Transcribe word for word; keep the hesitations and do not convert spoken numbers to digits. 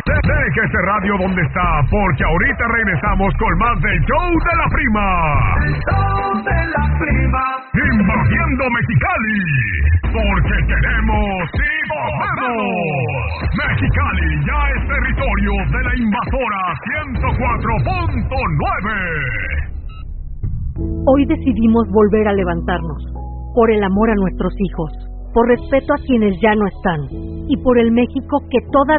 Deje ese radio donde está, porque ahorita regresamos con más del show de la prima. El show de la prima. Invadiendo Mexicali, porque queremos y podemos. Mexicali ya es territorio de la invasora ciento cuatro punto nueve. Hoy decidimos volver a levantarnos, por el amor a nuestros hijos, por respeto a quienes ya no están, y por el México que todavía